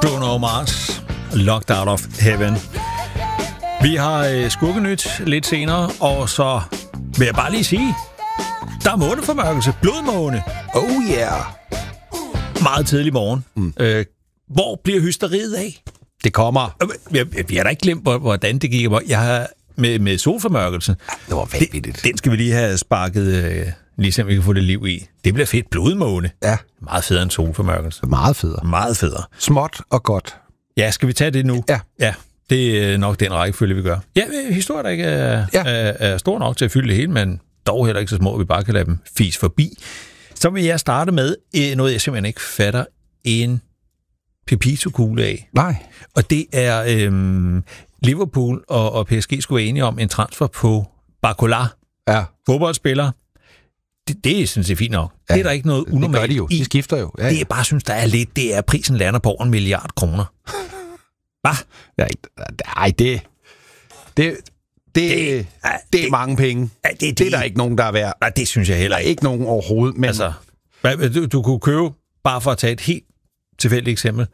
Bruno Mars, Locked Out of Heaven. Vi har skurkenyt lidt senere, og så vil jeg bare lige sige, der er måneformørkelse, blodmåne. Oh yeah! Meget tidlig morgen. Hvor bliver hysteriet af? Det kommer. Vi har da ikke glemt, hvordan det gik. Jeg har med solformørkelsen. Det var vanvittigt. Den skal vi lige have sparket, ligesom vi kan få det liv i. Det bliver fedt. Blodmåne. Ja. Meget federe end solformørkelse. Meget federe. Meget federe. Småt og godt. Ja, skal vi tage det nu? Ja. Det er nok den rækkefølge, vi gør. Ja, historien der ikke er stor nok til at fylde det hele, men dog heller ikke så små, at vi bare kan lade dem fise forbi. Så vil jeg starte med noget, jeg simpelthen ikke fatter en Pepito-kugle af. Nej. Og det er Liverpool og PSG skulle være enige om en transfer på Barcola. Ja. Fodboldspiller. Det er sådan set fint nok. Ja. Det er der ikke noget unormalt. Det gør de jo. De skifter jo. Ja. Det jeg bare synes, der er lidt, det er, prisen lander på over 1 milliard kroner. Hvad? Nej, det er mange penge. Ja, det er der ikke nogen, der er værd. Nej, det synes jeg heller ikke. Der er ikke nogen overhovedet. Men... Altså, du kunne købe, bare for at tage et helt tilfældigt eksempel,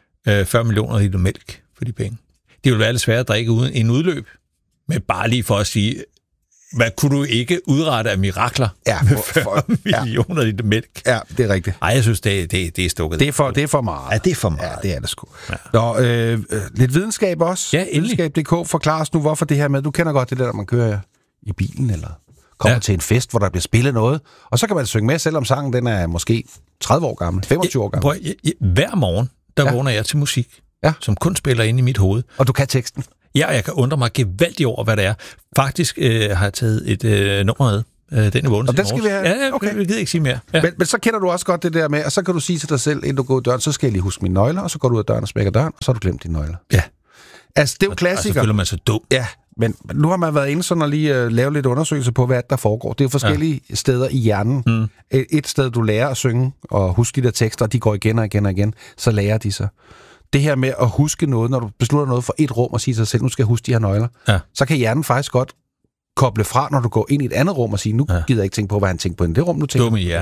40 millioner liter mælk for de penge. Det ville være lidt svært at drikke uden en udløb, men bare lige for at sige, hvad kunne du ikke udrette af mirakler med 40 millioner liter mælk? Ja, det er rigtigt. Ej, jeg synes, det er stukket. Det er for meget. Ja, det er for meget. Ja, det er det sgu. Ja. Nå, lidt videnskab også. Ja, endelig. Videnskab.dk forklarer os nu, hvorfor det her med, du kender godt det der, når man kører i bilen, eller kommer til en fest, hvor der bliver spillet noget, og så kan man synge med, selvom sangen den er måske 30 år gammel, 25 år gammel. Hver morgen, vågner jeg til musik, som kun spiller inde i mit hoved. Og du kan teksten? Ja, og jeg kan undre mig gevaldigt over, hvad det er. Faktisk har jeg taget et nummer med. Den er vundet. Og den skal vi have? Ja, okay. Jeg gider ikke sige mere. Ja. Men så kender du også godt det der med, og så kan du sige til dig selv, inden du går ud af døren, så skal jeg lige huske mine nøgler, og så går du ud af døren og smækker døren, og så har du glemt dine nøgler. Ja. Altså, det er jo klassiker. Og så føler man sig dum. Ja, men nu har man været inde sådan og lige lave lidt undersøgelser på, hvad der foregår. Det er jo forskellige steder i hjernen. Et sted, du lærer at synge og huske de der tekster, og de går igen og igen og igen, så lærer de sig. Det her med at huske noget, når du beslutter noget for et rum og siger til dig selv, nu skal jeg huske de her nøgler, så kan hjernen faktisk godt koble fra, når du går ind i et andet rum og siger, nu gider jeg ikke tænke på, hvad han tænker på i det rum, nu tænker.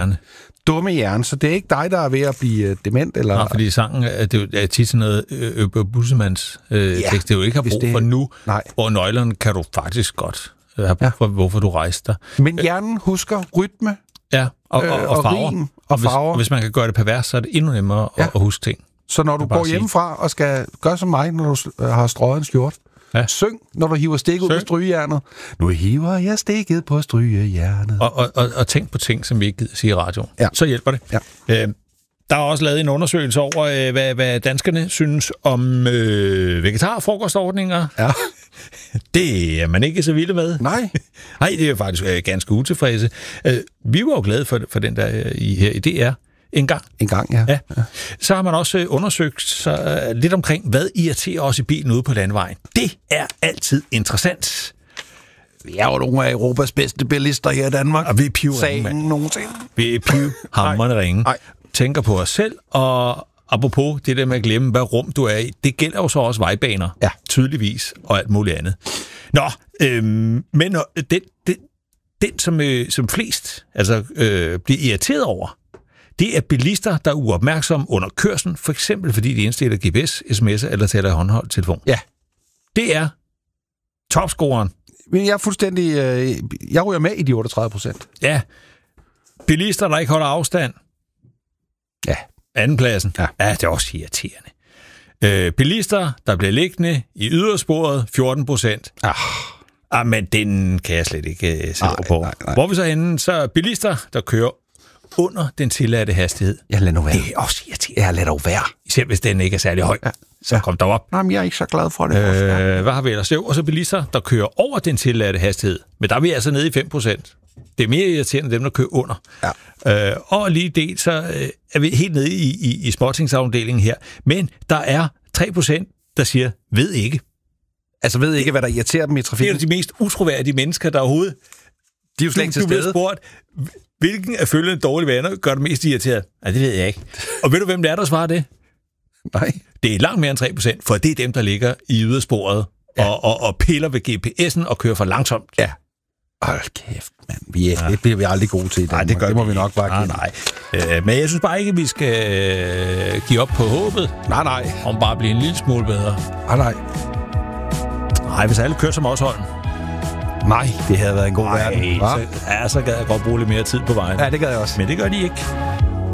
Dumme hjerne. Så det er ikke dig, der er ved at blive dement? Eller... Nej, fordi sangen det er tit sådan noget Bussemanns tekst. Det er jo ikke har brug for nu, hvor nøglerne kan du faktisk godt have brug for, hvorfor du rejser dig. Men hjernen husker rytme og farver. Rim og farver. Og hvis man kan gøre det pervers, så er det endnu nemmere at huske ting. Så når du går hjemmefra og skal gøre som mig, når du har strøget en skjort, syng, når du hiver stikket ud på strygejernet. Nu hiver jeg stikket på strygejernet. Og tænk på ting, som vi ikke gider sige i radioen. Ja. Så hjælper det. Ja. Der er også lavet en undersøgelse over, hvad danskerne synes om vegetarfrokostordninger. Ja. Det er man ikke så vilde med. Nej. Nej, det er faktisk ganske utilfredse. Vi var jo glade for den der her i DR. En gang, ja. Så har man også undersøgt lidt omkring, hvad irriterer os i bilen ude på landvejen. Det er altid interessant. Vi er jo nogle af Europas bedste bilister her i Danmark. Og vi er pivringe. Vi er pivhamrende ringe. Tænker på os selv, og apropos det der med at glemme, hvad rum du er i, det gælder jo så også vejbaner, tydeligvis, og alt muligt andet. Nå, men den som flest bliver irriteret over, det er bilister, der er uopmærksomme under kørslen, for eksempel fordi de indstiller GPS, sms'er eller taler i håndholdt telefon. Ja. Det er topscoreren. Men jeg er fuldstændig... jeg ryger med i de 38%. Ja. Bilister, der ikke holder afstand. Ja. Andenpladsen. Ja, det er også irriterende. Bilister, der bliver liggende i ydersporet, 14%. Men den kan jeg slet ikke sætte på. Nej. Hvor vi så henne, så bilister, der kører under den tilladte hastighed. Jeg lader nu være. Det er også irriterende. Jeg lader være. Især hvis den ikke er særlig høj. Så kom der op. Nej, men jeg er ikke så glad for det. Hvad har vi ellers? Og så bilister, der kører over den tilladte hastighed. Men der er vi altså nede i 5%. Det er mere irriterende dem, der kører under. Ja. Og lige det, så er vi helt nede i småtingsafdelingen her. Men der er 3%, der siger, ved ikke. Altså ved ikke, hvad der irriterer dem i trafikken? Det er de mest utroværdige mennesker, der overhovedet... De er jo slet ikke til stede. Du bliver spurgt, hvilken af følgende dårlige vaner gør det mest irriteret? Nej, det ved jeg ikke. Og ved du, hvem det er, der svarer det? Nej. Det er langt mere end 3%, for det er dem, der ligger i ydersporet og piller ved GPS'en og kører for langsomt. Ja. Hold kæft, mand. Det bliver vi aldrig gode til i Danmark. Nej, det må vi nok bare give. Nej. Men jeg synes bare ikke, at vi skal give op på håbet. Nej. Om bare at blive en lille smule bedre. Nej. Nej, hvis alle kørte som os, Holm. Nej, det havde været en god verden. Så gad jeg godt bruge lidt mere tid på vejen. Ja, det gad jeg også. Men det gør de ikke.